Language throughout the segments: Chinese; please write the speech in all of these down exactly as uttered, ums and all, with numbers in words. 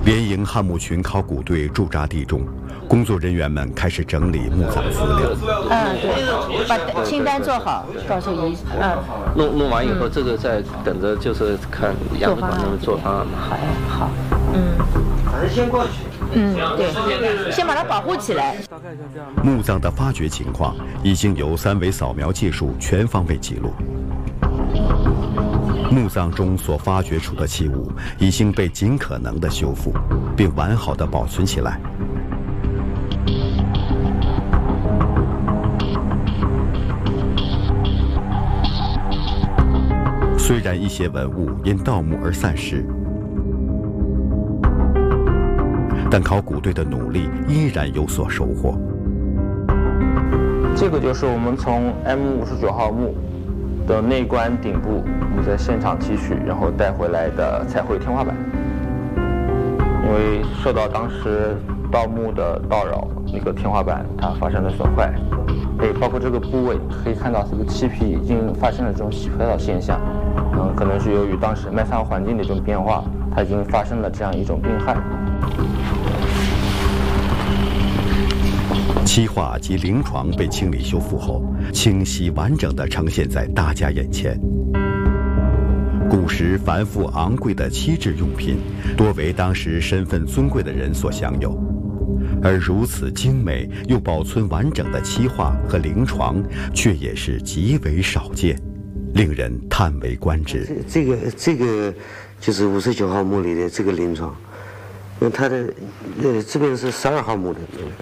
连营汉墓群考古队驻扎地中，工作人员们开始整理墓葬资料。 嗯，对，把清单做好，告诉遗嗯。 弄弄完以后，嗯、这个再等着就是看杨子团他们做方案嘛。 好，好，嗯。 反正先过去。 嗯，对，先把它保护起来。 墓葬的发掘情况已经由三维扫描技术全方位记录。墓葬中所发掘出的器物已经被尽可能的修复，并完好的保存起来。虽然一些文物因盗墓而散失，但考古队的努力依然有所收获。 这个就是我们从 M 五十九号墓的内棺顶部，我们在现场提取，然后带回来的彩绘天花板。因为受到当时盗墓的叨扰，那个天花板它发生了损坏。哎，包括这个部位，可以看到这个漆皮已经发生了这种洗黑的现象。嗯，可能是由于当时埋葬环境的这种变化，它已经发生了这样一种病害。 漆画及灵床被清理修复后，清晰完整地呈现在大家眼前。古时繁复昂贵的漆制用品，多为当时身份尊贵的人所享有，而如此精美又保存完整的漆画和灵床，却也是极为少见，令人叹为观止。 这个这个就是五十九号墓里的这个灵床，那它的呃这边是十二号墓的。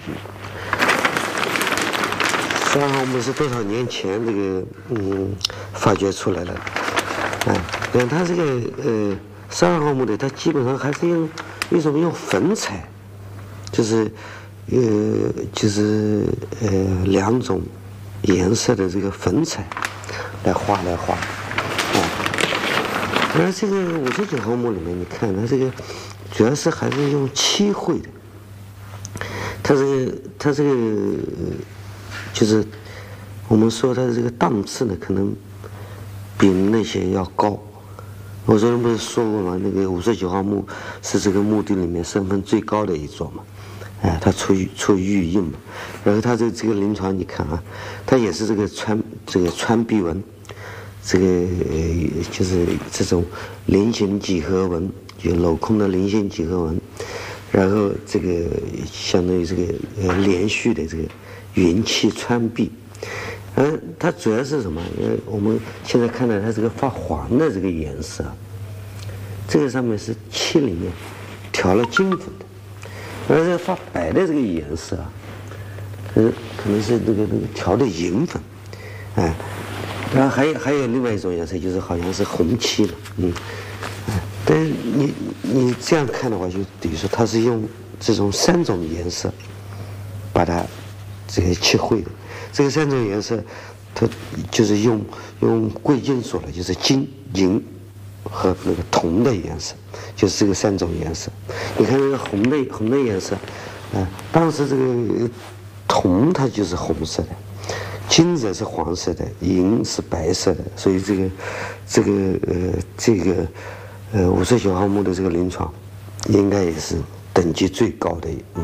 十二号墓是多少年前这个嗯发掘出来的，哎，但它这个呃十二号墓的，它基本上还是用一种用粉彩，就是呃就是呃两种颜色的这个粉彩来画来画，啊，而这个五十九号墓里面，你看它这个主要是还是用漆绘的，它这个它这个。就是我们说它的这个档次呢，可能比那些要高。我昨天不是说过吗？那个五十九号墓是这个墓地里面身份最高的一座嘛，哎，它出出玉印嘛。然后它这这个灵床，你看啊，它也是这个穿这个穿壁纹，这个呃就是这种菱形几何纹，就镂空的菱形几何纹，然后这个相当于这个呃连续的这个。云气穿壁，而它主要是什么？因为我们现在看到它这个发黄的这个颜色，这个上面是漆里面调了金粉的，而这个发白的这个颜色啊，呃，可能是那个那个调的银粉，哎，然后还有还有另外一种颜色，就是好像是红漆了，嗯，哎，但是你你这样看的话，就等于说它是用这种三种颜色把它。这个漆绘的，这个三种颜色，它就是用用贵金属的，就是金、银和那个铜的颜色，就是这个三种颜色。你看这个红的红的颜色，啊、呃，当时这个铜它就是红色的，金则是黄色的，银是白色的，所以这个这个呃这个呃五十九号墓的这个灵床，应该也是等级最高的，嗯。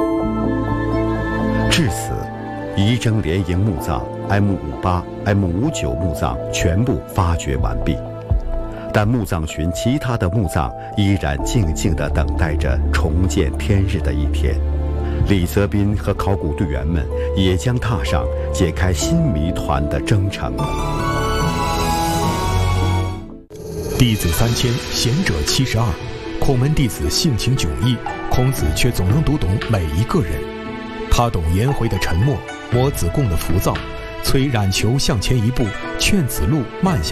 至此，仪征连营墓葬 M 五八、M 五九墓葬全部发掘完毕，但墓葬群其他的墓葬依然静静地等待着重见天日的一天。李泽斌和考古队员们也将踏上解开新谜团的征程。 弟子三千，贤者七十二，孔门弟子性情迥异，孔子却总能读懂每一个人。他懂颜回的沉默，摸子贡的浮躁，催冉求向前一步，劝子路慢下